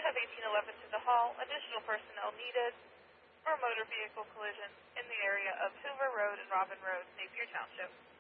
of 1811 to the hall. Additional personnel needed for a motor vehicle collision in the area of Hoover Road and Robin Road, Napier Township.